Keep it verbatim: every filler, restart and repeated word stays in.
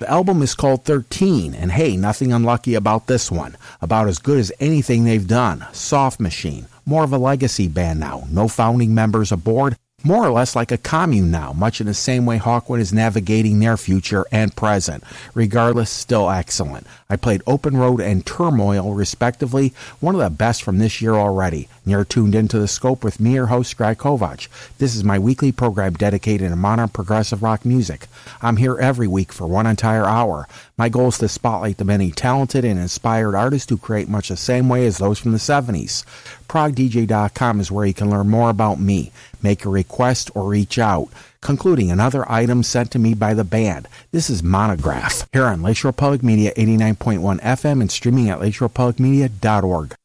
The album is called thirteen, and hey, nothing unlucky about this one. About as good as anything they've done. Soft Machine. More of a legacy band now. No founding members aboard. More or less like a commune now, much in the same way Hawkwind is navigating their future and present. Regardless, still excellent. I played Open Road and Turmoil, respectively, one of the best from this year already. And you're tuned into The Scope with me, your host, Greg Kovac. This is my weekly program dedicated to modern progressive rock music. I'm here every week for one entire hour. My goal is to spotlight the many talented and inspired artists who create much the same way as those from the seventies. prog d j dot com is where you can learn more about me, make a request, or reach out. Concluding another item sent to me by the band. This is Monograph, here on Lakeshore Public Media eighty-nine point one F M and streaming at lakeshore public media dot org.